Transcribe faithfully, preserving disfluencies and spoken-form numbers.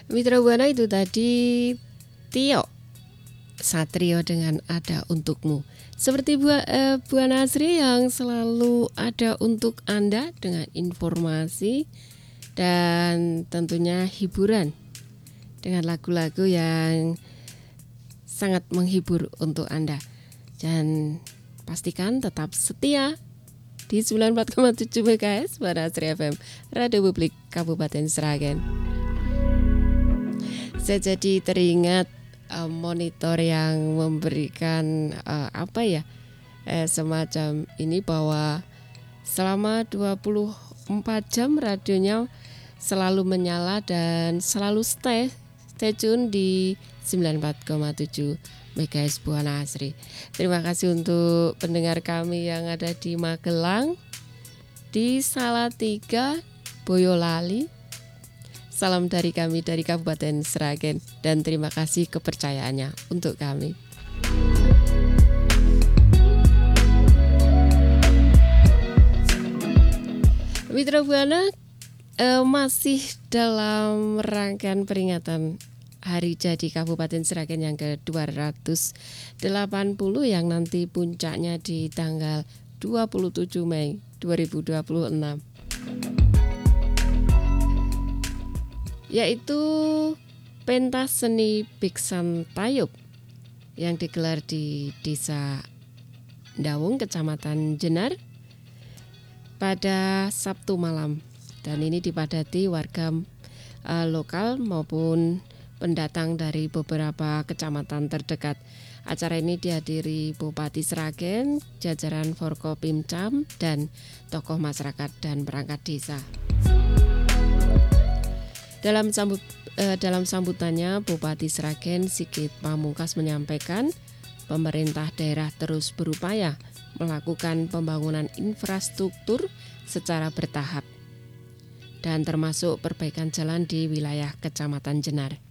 Mitra Buana itu tadi Tio Satrio dengan Ada Untukmu. Seperti Bu, eh, Buana Asri yang selalu ada untuk Anda dengan informasi dan tentunya hiburan dengan lagu-lagu yang sangat menghibur untuk Anda. Dan pastikan tetap setia di sembilan puluh empat koma tujuh MHz Buana Asri F M, Radio Publik Kabupaten Sragen. Saya jadi teringat uh, monitor yang memberikan uh, apa ya eh, semacam ini bahwa selama dua puluh empat jam radionya selalu menyala dan selalu stay stay tune di sembilan puluh empat koma tujuh MHz Buana Asri. Terima kasih untuk pendengar kami yang ada di Magelang, di Salatiga, Boyolali. Salam dari kami dari Kabupaten Sragen dan terima kasih kepercayaannya untuk kami. Mitra Buana eh, masih dalam rangkaian peringatan Hari Jadi Kabupaten Sragen yang ke dua ratus delapan puluh yang nanti puncaknya di tanggal dua puluh tujuh Mei dua ribu dua puluh enam. Yaitu pentas seni Biksan Tayub yang digelar di Desa Ndawung, Kecamatan Jenar pada Sabtu malam. Dan ini dipadati warga uh, lokal maupun pendatang dari beberapa kecamatan terdekat. Acara ini dihadiri Bupati Sragen, jajaran Forkopimcam, dan tokoh masyarakat dan perangkat desa. Dalam sambut eh, dalam sambutannya, Bupati Sragen Sigit Pamungkas menyampaikan pemerintah daerah terus berupaya melakukan pembangunan infrastruktur secara bertahap dan termasuk perbaikan jalan di wilayah Kecamatan Jenar.